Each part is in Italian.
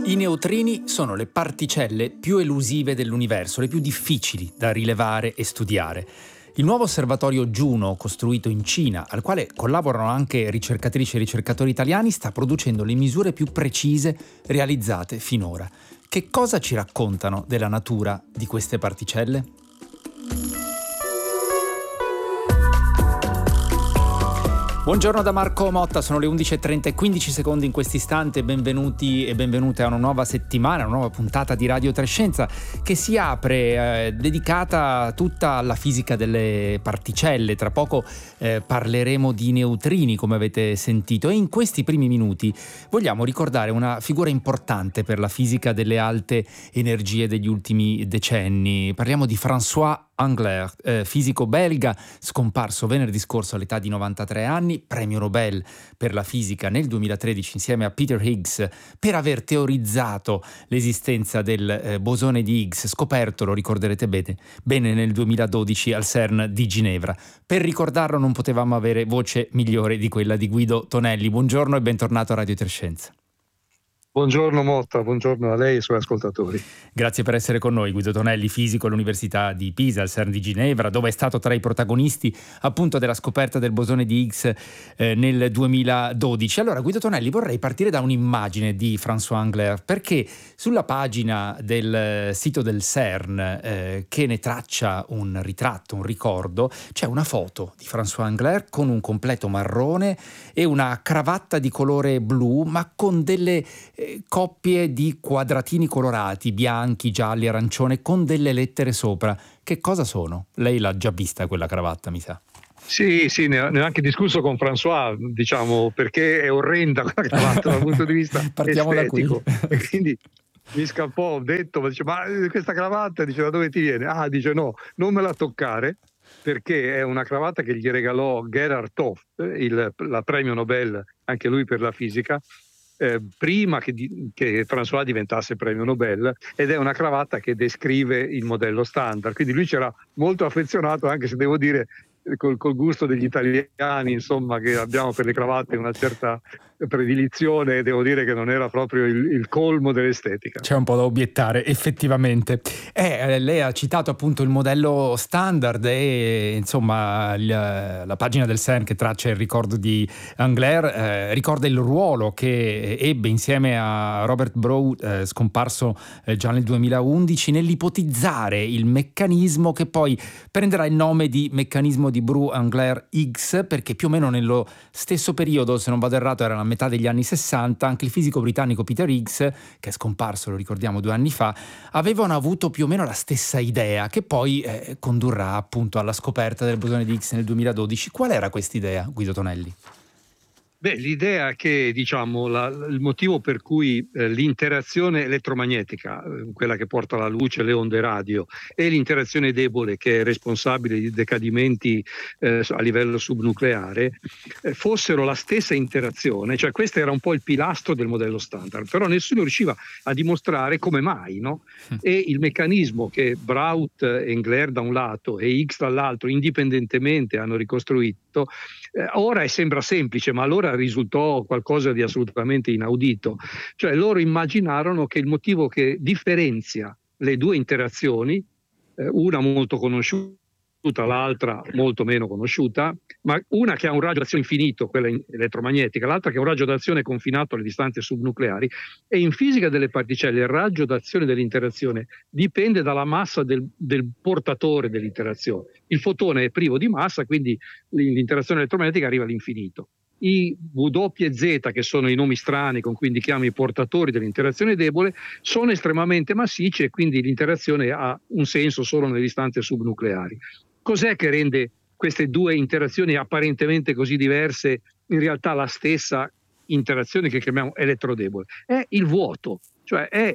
I neutrini sono le particelle più elusive dell'universo, le più difficili da rilevare e studiare. Il nuovo osservatorio Juno, costruito in Cina, al quale collaborano anche ricercatrici e ricercatori italiani, sta producendo le misure più precise realizzate finora. Che cosa ci raccontano della natura di queste particelle? Buongiorno da Marco Motta, sono le 11:30 e 15 secondi in questo istante. Benvenuti e benvenute a una nuova settimana, una nuova puntata di Radio Trescenza che si apre dedicata tutta alla fisica delle particelle. Tra poco parleremo di neutrini, come avete sentito, e in questi primi minuti vogliamo ricordare una figura importante per la fisica delle alte energie degli ultimi decenni. Parliamo di François Englert, fisico belga, scomparso venerdì scorso all'età di 93 anni, premio Nobel per la fisica nel 2013 insieme a Peter Higgs per aver teorizzato l'esistenza del bosone di Higgs, scoperto, lo ricorderete bene nel 2012 al CERN di Ginevra. Per ricordarlo non potevamo avere voce migliore di quella di Guido Tonelli. Buongiorno e bentornato a Radio Trescenza. Buongiorno Motta, buongiorno a lei e ai suoi ascoltatori. Grazie per essere con noi. Guido Tonelli, fisico all'Università di Pisa, al CERN di Ginevra, dove è stato tra i protagonisti appunto della scoperta del bosone di Higgs nel 2012. Allora, Guido Tonelli, vorrei partire da un'immagine di François Englert, perché sulla pagina del sito del CERN, che ne traccia un ritratto, un ricordo, c'è una foto di François Englert con un completo marrone e una cravatta di colore blu, ma con delle coppie di quadratini colorati, bianchi, gialli, arancione, con delle lettere sopra. Che cosa sono? Lei l'ha già vista quella cravatta, mi sa. Sì, ne ho anche discusso con François, diciamo, perché è orrenda quella cravatta dal punto di vista partiamo estetico. Da qui. E quindi mi scappò, ho detto, ma questa cravatta, dice, da dove ti viene? Ah, dice, no, non me la toccare, perché è una cravatta che gli regalò Gerhard Toff, la premio Nobel, anche lui per la fisica, prima che François diventasse premio Nobel, ed è una cravatta che descrive il modello standard, quindi lui c'era molto affezionato, anche se devo dire col gusto degli italiani, insomma, che abbiamo per le cravatte una certa predilizione, devo dire che non era proprio il colmo dell'estetica. C'è un po' da obiettare, effettivamente. Lei ha citato appunto il modello standard e insomma la pagina del CERN che traccia il ricordo di Englert ricorda il ruolo che ebbe insieme a Robert Brough, scomparso già nel 2011, nell'ipotizzare il meccanismo che poi prenderà il nome di meccanismo di Brough-Englert-Higgs, perché più o meno nello stesso periodo, se non vado errato, era la metà degli anni 60, anche il fisico britannico Peter Higgs, che è scomparso, lo ricordiamo, 2 anni fa, avevano avuto più o meno la stessa idea, che poi condurrà appunto alla scoperta del bosone di Higgs nel 2012. Qual era questa idea, Guido Tonelli? Beh, l'idea che, diciamo, il motivo per cui l'interazione elettromagnetica, quella che porta la luce, le onde radio, e l'interazione debole che è responsabile di decadimenti a livello subnucleare, fossero la stessa interazione, cioè questo era un po' il pilastro del modello standard, però nessuno riusciva a dimostrare come mai, no? E il meccanismo che Brough e Englert da un lato e Higgs dall'altro indipendentemente hanno ricostruito, ora sembra semplice, ma allora risultò qualcosa di assolutamente inaudito. Cioè loro immaginarono che il motivo che differenzia le due interazioni, una molto conosciuta, l'altra molto meno conosciuta, ma una che ha un raggio d'azione infinito, quella elettromagnetica, l'altra che ha un raggio d'azione confinato alle distanze subnucleari, e in fisica delle particelle il raggio d'azione dell'interazione dipende dalla massa del portatore dell'interazione. Il fotone è privo di massa, quindi l'interazione elettromagnetica arriva all'infinito. I W e Z, che sono i nomi strani con cui indichiamo i portatori dell'interazione debole, sono estremamente massicci e quindi l'interazione ha un senso solo nelle distanze subnucleari. Cos'è che rende queste due interazioni apparentemente così diverse in realtà la stessa interazione che chiamiamo elettrodebole? È il vuoto, cioè è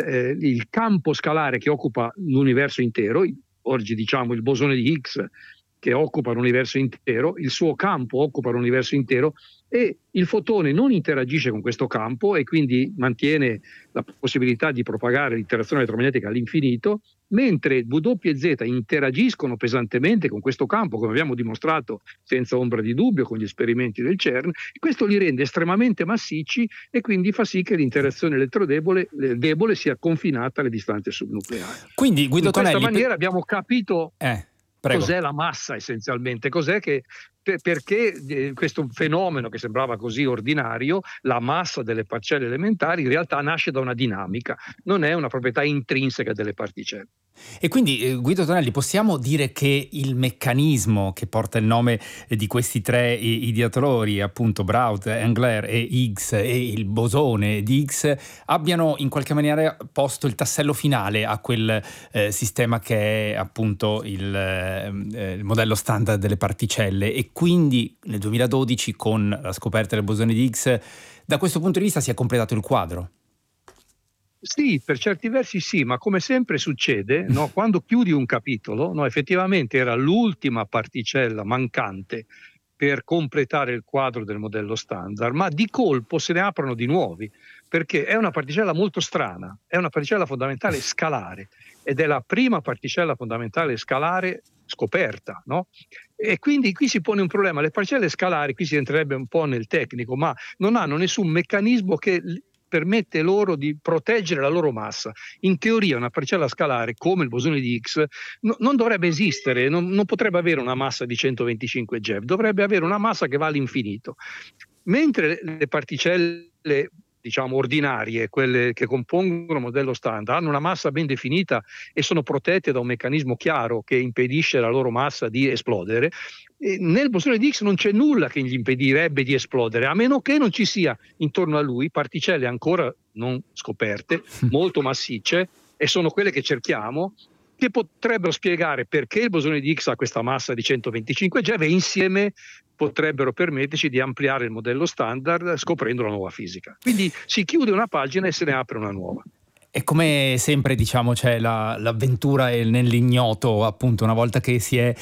il campo scalare che occupa l'universo intero. Oggi diciamo il bosone di Higgs che occupa l'universo intero, il suo campo occupa l'universo intero e il fotone non interagisce con questo campo e quindi mantiene la possibilità di propagare l'interazione elettromagnetica all'infinito, mentre W e Z interagiscono pesantemente con questo campo, come abbiamo dimostrato senza ombra di dubbio con gli esperimenti del CERN. Questo li rende estremamente massicci e quindi fa sì che l'interazione debole sia confinata alle distanze subnucleari. Quindi, Guido in questa Tonelli, maniera abbiamo capito prego. Cos'è la massa essenzialmente, perché questo fenomeno che sembrava così ordinario, la massa delle particelle elementari, in realtà nasce da una dinamica, non è una proprietà intrinseca delle particelle. E quindi, Guido Tonelli, possiamo dire che il meccanismo che porta il nome di questi tre ideatori, appunto Brout, Englert e Higgs, e il bosone di Higgs, abbiano in qualche maniera posto il tassello finale a quel sistema che è appunto il modello standard delle particelle, e quindi nel 2012, con la scoperta del bosone di Higgs, da questo punto di vista si è completato il quadro? Sì, per certi versi sì, ma come sempre succede, no, quando chiudi un capitolo, no, effettivamente era l'ultima particella mancante per completare il quadro del modello standard, ma di colpo se ne aprono di nuovi, perché è una particella molto strana, è una particella fondamentale scalare ed è la prima particella fondamentale scalare scoperta, no? E quindi qui si pone un problema: le particelle scalari, qui si entrerebbe un po' nel tecnico, ma non hanno nessun meccanismo che permette loro di proteggere la loro massa. In teoria una particella scalare come il bosone di Higgs non dovrebbe esistere, non potrebbe avere una massa di 125 GeV, dovrebbe avere una massa che va all'infinito. Mentre le particelle, diciamo, ordinarie, quelle che compongono il modello standard, hanno una massa ben definita e sono protette da un meccanismo chiaro che impedisce alla loro massa di esplodere. E nel bosone di Higgs non c'è nulla che gli impedirebbe di esplodere, a meno che non ci sia intorno a lui particelle ancora non scoperte, molto massicce, e sono quelle che cerchiamo, che potrebbero spiegare perché il bosone di Higgs ha questa massa di 125 GeV e insieme potrebbero permetterci di ampliare il modello standard scoprendo la nuova fisica. Quindi si chiude una pagina e se ne apre una nuova. E come sempre, diciamo, c'è l'avventura nell'ignoto, appunto. Una volta che si è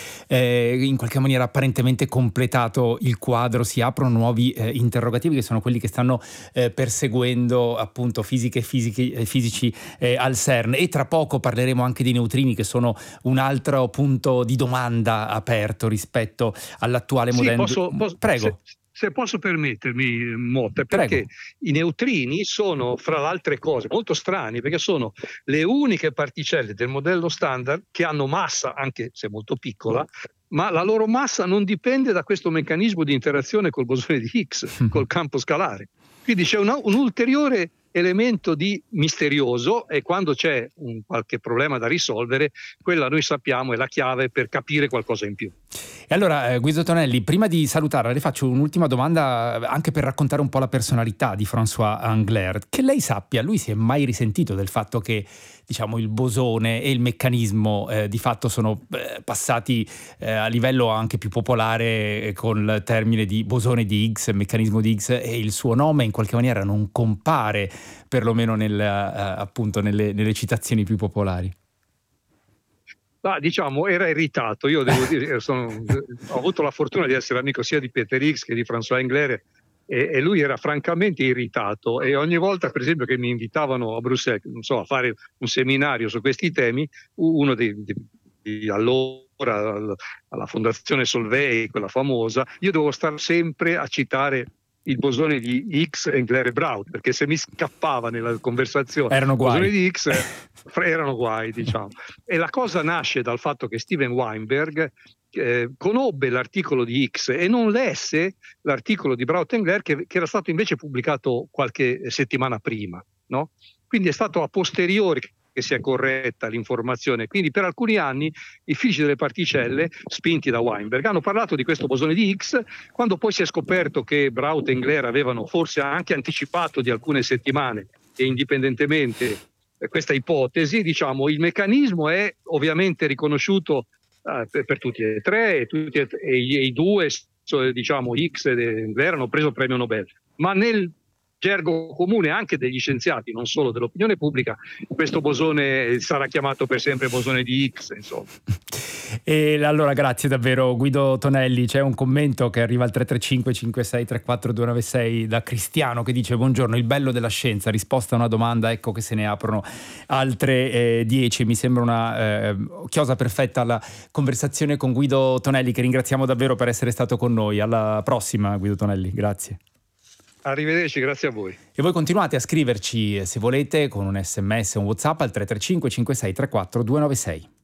in qualche maniera apparentemente completato il quadro, si aprono nuovi interrogativi, che sono quelli che stanno perseguendo appunto fisiche e fisici al CERN. E tra poco parleremo anche dei neutrini, che sono un altro punto di domanda aperto rispetto all'attuale modello. Prego. Se posso permettermi, Motta, perché Prego. I neutrini sono, fra le altre cose, molto strani, perché sono le uniche particelle del modello standard che hanno massa, anche se molto piccola, ma la loro massa non dipende da questo meccanismo di interazione col bosone di Higgs, col campo scalare. Quindi c'è un ulteriore elemento di misterioso, e quando c'è un qualche problema da risolvere, quella noi sappiamo è la chiave per capire qualcosa in più. E allora, Guido Tonelli, prima di salutarla, le faccio un'ultima domanda, anche per raccontare un po' la personalità di François Englert. Che lei sappia, lui si è mai risentito del fatto che, diciamo, il bosone e il meccanismo di fatto sono passati a livello anche più popolare con il termine di bosone di Higgs, meccanismo di Higgs, e il suo nome in qualche maniera non compare, perlomeno appunto nelle citazioni più popolari? Diciamo, era irritato. Io devo dire, ho avuto la fortuna di essere amico sia di Peter Higgs che di François Englert, e lui era francamente irritato, e ogni volta, per esempio, che mi invitavano a Bruxelles, non so, a fare un seminario su questi temi, uno di allora alla Fondazione Solvay, quella famosa, io dovevo stare sempre a citare il bosone di Higgs, Englert e Brout, perché se mi scappava nella conversazione erano guai. Il bosone di Higgs erano guai, diciamo. E la cosa nasce dal fatto che Steven Weinberg conobbe l'articolo di Higgs e non lesse l'articolo di Brout e Englert, che era stato invece pubblicato qualche settimana prima, no? Quindi è stato a posteriori che si è corretta l'informazione. Quindi per alcuni anni i fisici delle particelle, spinti da Weinberg, hanno parlato di questo bosone di Higgs. Quando poi si è scoperto che Brout e Englert avevano forse anche anticipato di alcune settimane, e indipendentemente questa ipotesi, diciamo, il meccanismo è ovviamente riconosciuto per tutti e tre, e i due, diciamo, Higgs ed Englert, hanno preso il premio Nobel, ma nel gergo comune anche degli scienziati, non solo dell'opinione pubblica, questo bosone sarà chiamato per sempre bosone di Higgs, insomma. E allora grazie davvero Guido Tonelli. C'è un commento che arriva al 335 56 34 296 da Cristiano che dice: buongiorno, il bello della scienza, risposta a una domanda, ecco che se ne aprono altre 10. Mi sembra una chiosa perfetta alla conversazione con Guido Tonelli, che ringraziamo davvero per essere stato con noi. Alla prossima Guido Tonelli, grazie. Arrivederci, grazie a voi. E voi continuate a scriverci se volete con un SMS o un WhatsApp al 335 56 34 296.